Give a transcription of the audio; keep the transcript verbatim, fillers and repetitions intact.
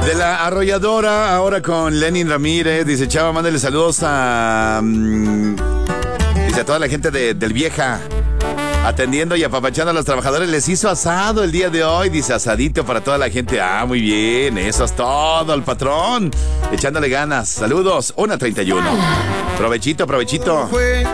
De la arrolladora, ahora con Lenin Ramírez. Dice, Chava, mándale saludos a... Um, dice a toda la gente de, del Vieja. Atendiendo y apapachando a los trabajadores. Les hizo asado el día de hoy. Dice, asadito para toda la gente. Ah, muy bien. Eso es todo, el patrón. Echándole ganas. Saludos. una treinta y uno. Provechito, provechito.